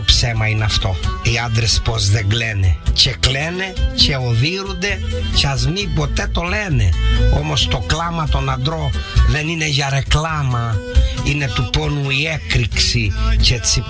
μεγάλο ψέμα είναι αυτό. Οι άντρες πως δεν κλαίνε. Και κλαίνε και οδύρονται και ας μην ποτέ το λένε. Όμως το κλάμα των αντρών δεν είναι για ρεκλάμα. Είναι του πόνου η έκρηξη και έτσι